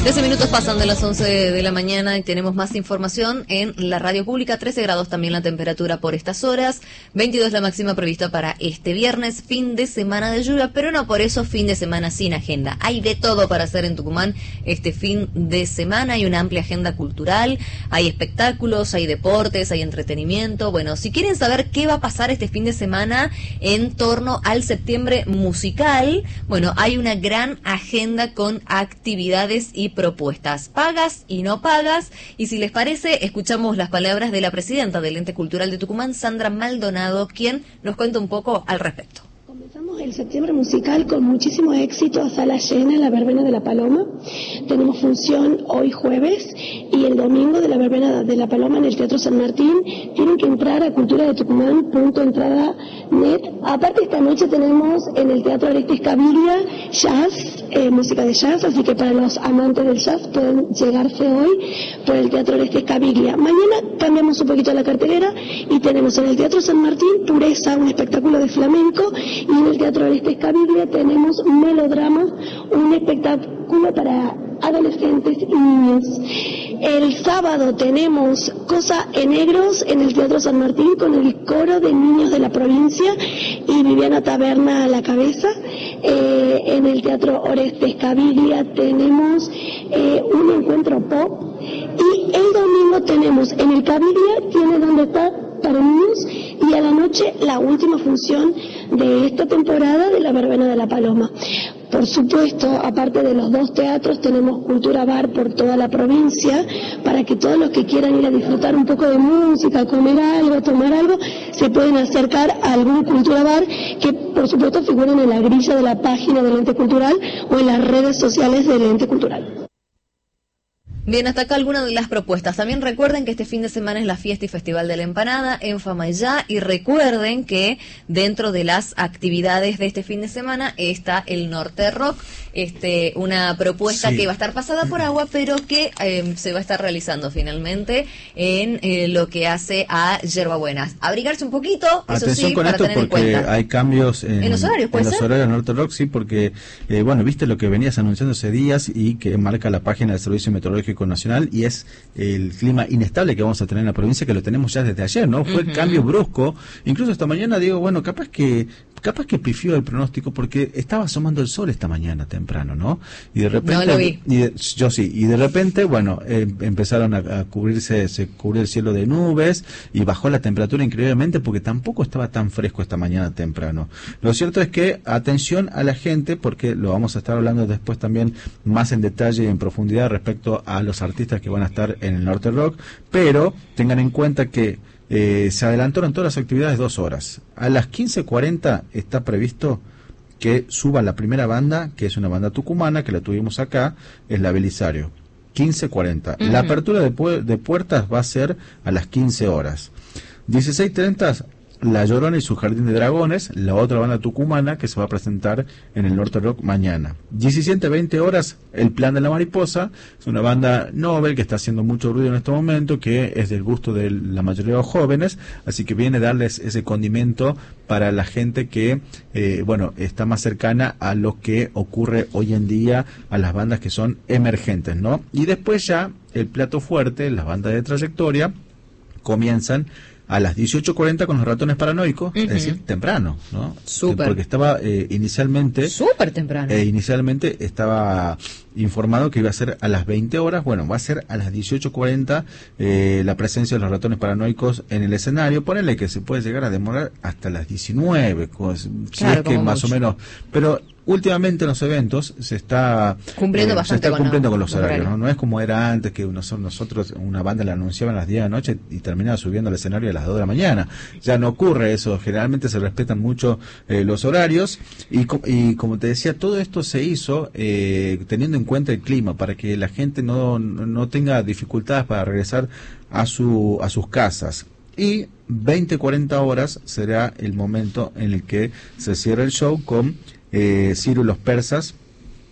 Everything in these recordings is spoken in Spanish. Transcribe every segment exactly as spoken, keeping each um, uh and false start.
trece minutos pasan de las once de la mañana y tenemos más información en la radio pública. trece grados también la temperatura por estas horas. veintidós la máxima prevista para este viernes, fin de semana de lluvia, pero no por eso fin de semana sin agenda. Hay de todo para hacer en Tucumán este fin de semana. Hay una amplia agenda cultural, hay espectáculos, hay deportes, hay entretenimiento. Bueno, si quieren saber qué va a pasar este fin de semana en torno al septiembre musical, bueno, hay una gran agenda con actividades y propuestas, pagas y no pagas, y si les parece, escuchamos las palabras de la presidenta del Ente Cultural de Tucumán, Sandra Maldonado, quien nos cuenta un poco al respecto. Comenzamos el septiembre musical con muchísimo éxito a sala llena, la verbena de la Paloma. Tenemos función hoy jueves y el domingo de la verbena de la Paloma en el Teatro San Martín. Tienen que entrar a cultura de tucumán punto entrada net. Aparte, esta noche tenemos en el Teatro Orestes Caviglia jazz, eh, música de jazz, así que para los amantes del jazz pueden llegarse hoy por el Teatro Orestes Caviglia. Mañana cambiamos un poquito la cartelera y tenemos en el Teatro San Martín Pureza, un espectáculo de flamenco, y en el Teatro Orestes Caviglia tenemos Melodramas, un espectáculo para adolescentes y niños. El sábado tenemos Cosa en Negros en el Teatro San Martín con el coro de niños de la provincia y Viviana Taberna a la cabeza. Eh, en el Teatro Orestes Caviglia tenemos eh, un encuentro pop, y el domingo tenemos en el Caviglia Tiene Donde Estar para niños, y a la noche la última función de esta temporada de la verbena de la Paloma. Por supuesto, aparte de los dos teatros, tenemos Cultura Bar por toda la provincia, para que todos los que quieran ir a disfrutar un poco de música, comer algo, tomar algo, se pueden acercar a algún Cultura Bar, que por supuesto figuren en la grilla de la página del Ente Cultural o en las redes sociales del Ente Cultural. Bien, hasta acá algunas de las propuestas. También recuerden que este fin de semana es la fiesta y festival de la empanada en Famaillá, y recuerden que dentro de las actividades de este fin de semana está el Norte Rock, este una propuesta sí. que va a estar pasada por agua, pero que eh, se va a estar realizando finalmente en eh, lo que hace a Yerbabuenas. Abrigarse un poquito, Atención eso sí, con para esto tener en porque cuenta. hay cambios en, en los horarios, ¿puede en los ser? horarios Norte Rock, sí, porque, eh, bueno, viste lo que venías anunciando hace días y que marca la página del Servicio Meteorológico Nacional, y es el clima inestable que vamos a tener en la provincia, que lo tenemos ya desde ayer, ¿no? Fue uh-huh. cambio brusco, incluso esta mañana digo, bueno, capaz que capaz que pifió el pronóstico porque estaba asomando el sol esta mañana temprano, ¿no? Y de repente, no lo vi. Y de, yo sí, y de repente, bueno, eh, empezaron a, a cubrirse, se cubrió el cielo de nubes y bajó la temperatura increíblemente porque tampoco estaba tan fresco esta mañana temprano. Lo cierto es que atención a la gente, porque lo vamos a estar hablando después también más en detalle y en profundidad respecto a los artistas que van a estar en el Norte Rock, pero tengan en cuenta que eh, se adelantaron todas las actividades dos horas. A las quince cuarenta está previsto que suba la primera banda, que es una banda tucumana, que la tuvimos acá, es la Belisario. quince cuarenta. Uh-huh. La apertura de, pu- de puertas va a ser a las quince horas. dieciséis treinta, La Llorona y su Jardín de Dragones, la otra banda tucumana que se va a presentar en el Norte Rock mañana. diecisiete veinte horas, El Plan de la Mariposa, es una banda novel que está haciendo mucho ruido en este momento, que es del gusto de la mayoría de los jóvenes, así que viene a darles ese condimento para la gente que, eh, bueno, está más cercana a lo que ocurre hoy en día, a las bandas que son emergentes, ¿no? Y después ya, el plato fuerte, las bandas de trayectoria, comienzan a las dieciocho cuarenta con los Ratones Paranoicos, uh-huh. es decir, temprano, ¿no? Súper. Porque estaba eh, inicialmente... Súper temprano. Eh, inicialmente estaba informado que iba a ser a las veinte horas, bueno, va a ser a las dieciocho cuarenta eh, la presencia de los Ratones Paranoicos en el escenario. Ponele que se puede llegar a demorar hasta las diecinueve, si claro, es que más mucho. o menos... Pero últimamente en los eventos se está cumpliendo eh, bastante se está cumpliendo con, con los los horarios, horarios. ¿no? No es como era antes, que nosotros una banda la anunciaban a las diez de la noche y terminaba subiendo al escenario a las dos de la mañana. Ya no ocurre eso, generalmente se respetan mucho eh, los horarios y, y como te decía, todo esto se hizo eh, teniendo en cuenta el clima, para que la gente no, no tenga dificultades para regresar a su a sus casas. Y veinte cuarenta horas será el momento en el que se cierra el show con eh, Ciro y los Persas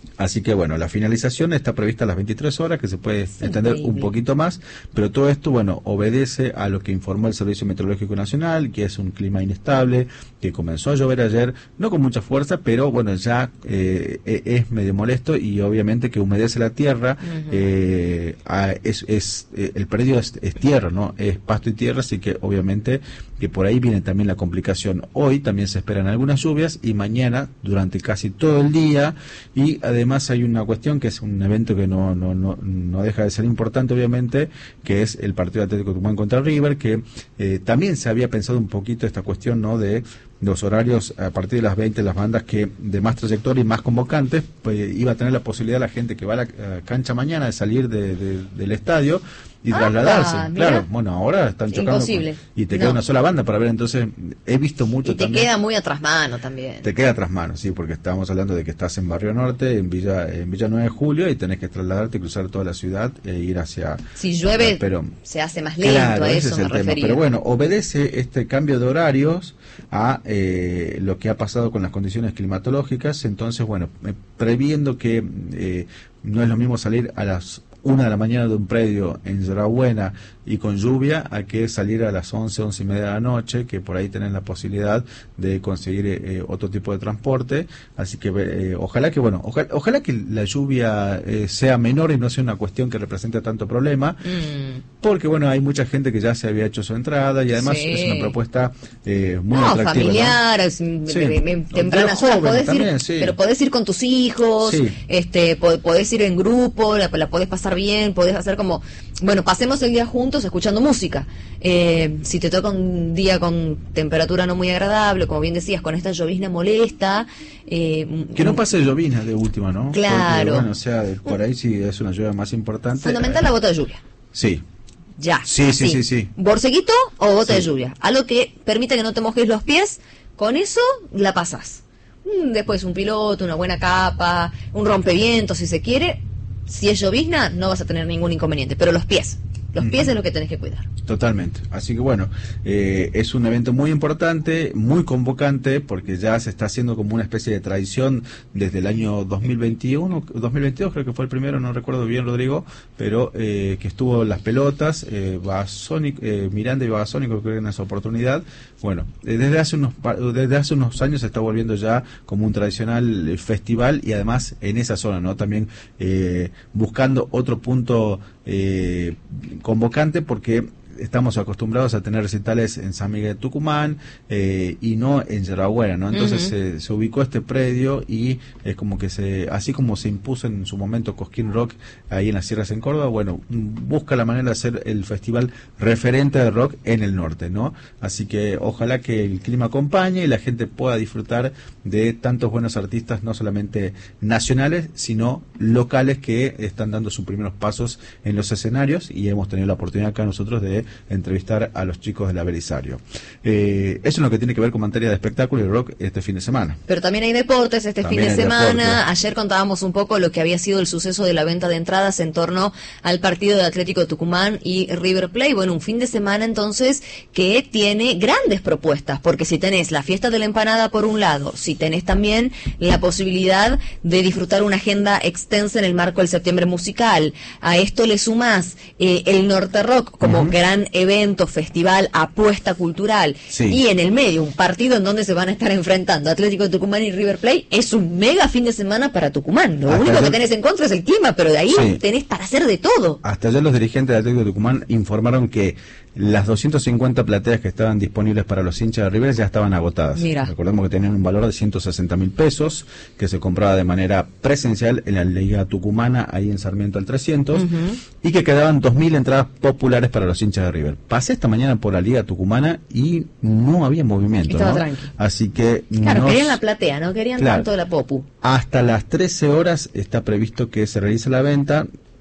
Así que bueno, la finalización está prevista a las veintitrés horas, que se puede Es extender increíble. un poquito más, pero todo esto, bueno, obedece a lo que informó el Servicio Meteorológico Nacional, que es un clima inestable, que comenzó a llover ayer, no con mucha fuerza, pero bueno, ya eh, es medio molesto y obviamente que humedece la tierra. Ujú. eh, a- es, es eh, el predio es, es tierra, ¿no? Es pasto y tierra, así que obviamente que por ahí viene también la complicación. Hoy también se esperan algunas lluvias y mañana durante casi todo el día, y además hay una cuestión que es un evento que no, no, no, no deja de ser importante obviamente, que es el partido Atlético Tucumán contra River, que eh, también se había pensado un poquito esta cuestión, ¿no?, de los horarios a partir de las veinte, las bandas que de más trayectoria y más convocantes, pues iba a tener la posibilidad la gente que va a la eh, cancha mañana de salir de, de- del estadio y Ah, trasladarse. mira. Claro, bueno, ahora están chocando con- Imposible. y te queda No. una sola banda para ver, entonces he visto mucho Y te también. queda muy atrás mano también. Te queda tras mano, sí, porque estábamos hablando de que estás en Barrio Norte, en Villa en Villa nueve de Julio, y tenés que trasladarte, cruzar toda la ciudad e ir hacia... Si llueve, Pero, se hace más lento, claro, a ese eso es me el tema. refería. Pero bueno, obedece este cambio de horarios a eh, lo que ha pasado con las condiciones climatológicas. Entonces, bueno, eh, previendo que eh, no es lo mismo salir a las una de la mañana de un predio en Yarabuena y con lluvia, a que salir a las once, once y media de la noche, que por ahí tenés la posibilidad de conseguir eh, otro tipo de transporte. Así que eh, ojalá que, bueno, ojalá, ojalá que la lluvia eh, sea menor y no sea una cuestión que represente tanto problema, Mm. porque bueno, hay mucha gente que ya se había hecho su entrada y además Sí. es una propuesta eh, muy No, atractiva, ¿no? familiar, es, Sí. me- me- De tempranas los horas jóvenes podés también, ir, sí. pero podés ir con tus hijos, Sí. este, po- podés ir en grupo, la, la podés pasar bien, podés hacer como, bueno, pasemos el día juntos escuchando música. Eh, si te toca un día con temperatura no muy agradable, como bien decías, con esta llovizna molesta, eh, Que no pase llovizna de última, ¿no? Claro. Porque, bueno, o sea, por ahí sí es una lluvia más importante. fundamental la bota de lluvia. Sí, Ya. Sí, sí, así. sí, sí. Borseguito o bota Sí. de lluvia. Algo que permite que no te mojes los pies. Con eso la pasás. Mm, Después un piloto, una buena capa, un rompeviento si se quiere. Si es llovizna no vas a tener ningún inconveniente. Pero los pies. Los pies Ujú. es lo que tenés que cuidar. totalmente. Así que bueno, eh, es un evento muy importante, muy convocante, porque ya se está haciendo como una especie de tradición desde el año dos mil veintiuno, dos mil veintidós creo que fue el primero, no recuerdo bien, Rodrigo, pero eh, que estuvo las pelotas, eh, Babasónico, eh, Miranda y Babasónico, creo que en esa oportunidad. Bueno, eh, desde hace unos pa- desde hace unos años se está volviendo ya como un tradicional eh, festival, y además en esa zona, ¿no? También eh, buscando otro punto eh, convocante, porque estamos acostumbrados a tener recitales en San Miguel de Tucumán eh, y no en Yarabuena, ¿no? Entonces Ujú. se, se ubicó este predio y es como que se, así como se impuso en su momento Cosquín Rock ahí en las sierras en Córdoba, bueno, mm, busca la manera de hacer el festival referente de rock en el norte, ¿no? Así que ojalá que el clima acompañe y la gente pueda disfrutar de tantos buenos artistas, no solamente nacionales, sino locales, que están dando sus primeros pasos en los escenarios, y hemos tenido la oportunidad acá nosotros de entrevistar a los chicos de la Belisario. Eh, eso es lo que tiene que ver con materia de espectáculo y rock este fin de semana. Pero también hay deportes este También fin de hay semana. deportes. Ayer contábamos un poco lo que había sido el suceso de la venta de entradas en torno al partido de Atlético de Tucumán y River Plate. Bueno, un fin de semana entonces que tiene grandes propuestas, porque si tenés la fiesta de la empanada por un lado, si tenés también la posibilidad de disfrutar una agenda extensa en el marco del septiembre musical, a esto le sumás eh, el Norte Rock como Ujú. gran evento, festival, apuesta cultural, Sí. y en el medio un partido en donde se van a estar enfrentando Atlético de Tucumán y River Plate, es un mega fin de semana para Tucumán. Lo Hasta único que ayer- tenés en contra es el clima, pero de ahí Sí. tenés para hacer de todo. Hasta ayer los dirigentes de Atlético de Tucumán informaron que las doscientas cincuenta plateas que estaban disponibles para los hinchas de River ya estaban agotadas. Mira. Recordemos que tenían un valor de ciento sesenta mil pesos, que se compraba de manera presencial en la Liga Tucumana, ahí en Sarmiento al trescientos, Ujú. y que quedaban dos mil entradas populares para los hinchas de River. Pasé esta mañana por la Liga Tucumana y no había movimiento, Estaba ¿no? tranqui. Así que Claro, nos- querían la platea, no querían Claro. tanto la popu. hasta las trece horas está previsto que se realice la venta.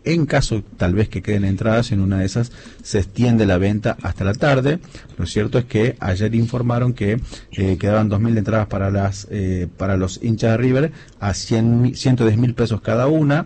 En caso tal vez que queden entradas, en una de esas se extiende la venta hasta la tarde. Lo cierto es que ayer informaron que eh, quedaban dos mil entradas para las eh, para los hinchas de River a cien, ciento diez mil pesos cada una.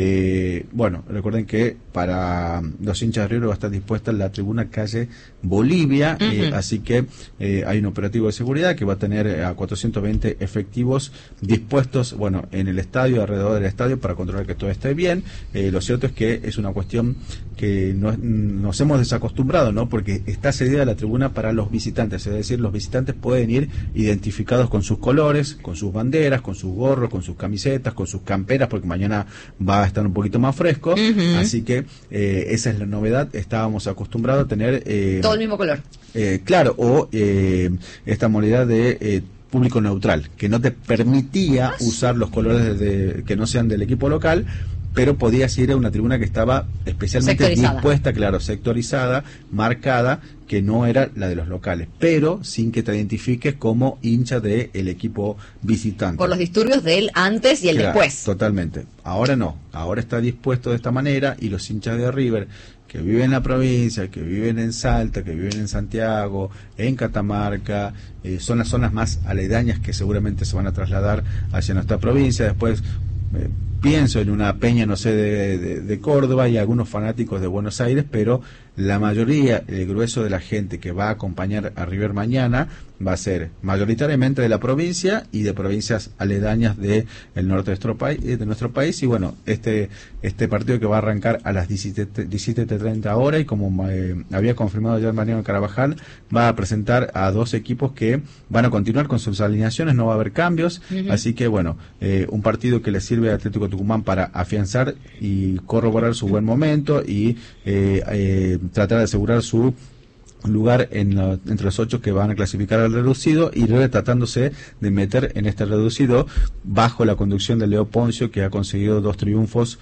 Eh, bueno, recuerden que para los hinchas de River va a estar dispuesta la tribuna calle Bolivia, uh-huh. eh, así que eh, hay un operativo de seguridad que va a tener a cuatrocientos veinte efectivos dispuestos, bueno, en el estadio, alrededor del estadio, para controlar que todo esté bien. Eh, lo cierto es que es una cuestión que no, nos hemos desacostumbrado, ¿no? Porque está cedida la tribuna para los visitantes, es decir, los visitantes pueden ir identificados con sus colores, con sus banderas, con sus gorros, con sus camisetas, con sus camperas, porque mañana va a estar un poquito más fresco, uh-huh. así que eh, esa es la novedad. Estábamos acostumbrados a tener eh, todo el mismo color, eh, claro, o eh, esta modalidad de eh, público neutral, que no te permitía usar los colores de, de, que no sean del equipo local, pero podías ir a una tribuna que estaba especialmente dispuesta, claro, sectorizada, marcada, que no era la de los locales, pero sin que te identifiques como hincha del equipo visitante. Por los disturbios del antes y el claro, después. Totalmente. Ahora no, ahora está dispuesto de esta manera, y los hinchas de River que viven en la provincia, que viven en Salta, que viven en Santiago, en Catamarca, eh, son las zonas más aledañas que seguramente se van a trasladar hacia nuestra provincia. Después eh, pienso en una peña, no sé, de, de, de Córdoba, y algunos fanáticos de Buenos Aires, pero la mayoría, el grueso de la gente que va a acompañar a River mañana va a ser mayoritariamente de la provincia y de provincias aledañas del norte de nuestro país, de nuestro país. Y bueno, este este partido que va a arrancar a las diecisiete treinta horas, y como eh, había confirmado ya Mariano Carabajal, va a presentar a dos equipos que van a continuar con sus alineaciones, no va a haber cambios, uh-huh. así que bueno, eh, un partido que le sirve a Atlético Tucumán para afianzar y corroborar su buen momento y eh, eh, tratar de asegurar su lugar en la, entre los ocho que van a clasificar al reducido, y River tratándose de meter en este reducido bajo la conducción de Leo Poncio, que ha conseguido dos triunfos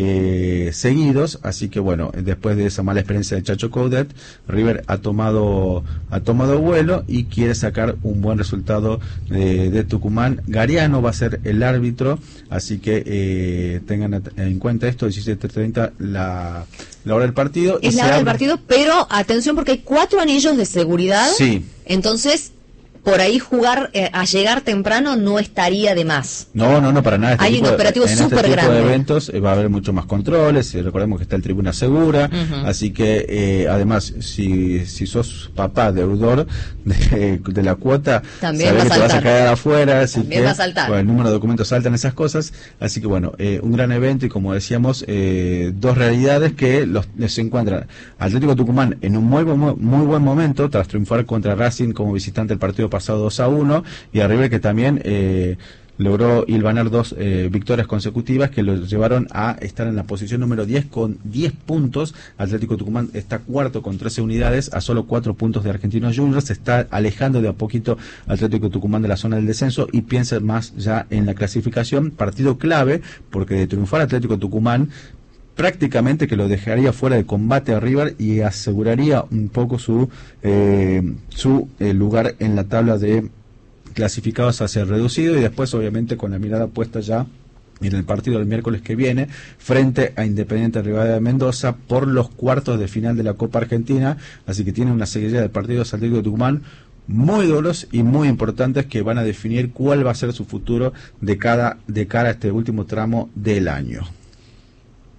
eh, seguidos. Así que bueno, después de esa mala experiencia de Chacho Coudet, River ha tomado ha tomado vuelo y quiere sacar un buen resultado de, de Tucumán. Gariano va a ser el árbitro, así que eh, tengan en cuenta esto, diecisiete treinta la la hora del partido. Es la hora del partido, pero atención porque hay cuatro anillos de seguridad. Sí. Entonces, por ahí jugar eh, a llegar temprano no estaría de más. No, no, no, para nada. Este hay un operativo súper este grande. De eventos eh, va a haber mucho más controles. Eh, recordemos que está el Tribuna Segura, uh-huh. así que eh, además, si si sos papá deudor de, de la cuota, también sabés va que te vas a quedar afuera, así también que va a saltar. Bueno, el número de documentos saltan, esas cosas. Así que bueno, eh, un gran evento, y como decíamos, eh, dos realidades que los se encuentran. Atlético Tucumán en un muy buen, muy buen momento tras triunfar contra Racing como visitante el partido pasado dos a uno, y a River que también eh, logró hilvanar dos eh, victorias consecutivas que lo llevaron a estar en la posición número diez con diez puntos. Atlético Tucumán está cuarto con trece unidades, a solo cuatro puntos de Argentinos Juniors. Se está alejando de a poquito Atlético Tucumán de la zona del descenso y piensa más ya en la clasificación. Partido clave, porque de triunfar Atlético Tucumán prácticamente que lo dejaría fuera de combate a River y aseguraría un poco su eh, su eh, lugar en la tabla de clasificados hacia el reducido, y después obviamente con la mirada puesta ya en el partido del miércoles que viene frente a Independiente Rivadavia de Mendoza por los cuartos de final de la Copa Argentina. Así que tiene una seguidilla de partidos Atlético de Tucumán muy duros y muy importantes que van a definir cuál va a ser su futuro de cada de cara a este último tramo del año.